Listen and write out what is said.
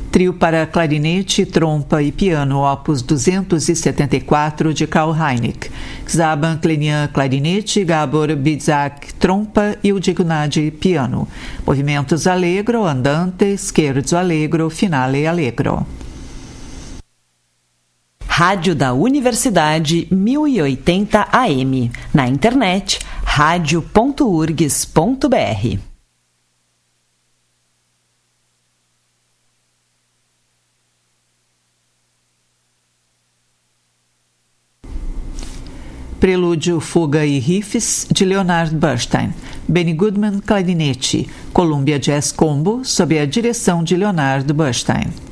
Trio para clarinete, trompa e piano, opus 274, de Karl Heinecke. Xaban Klenian, clarinete, Gabor Bidzak, trompa e o Digunadi, piano. Movimentos allegro, andante, scherzo allegro, finale allegro. Rádio da Universidade 1080 AM. Na internet, radio.urgs.br. Prelúdio, Fuga e Riffs, de Leonard Bernstein. Benny Goodman, clarinete. Columbia Jazz Combo, sob a direção de Leonard Bernstein.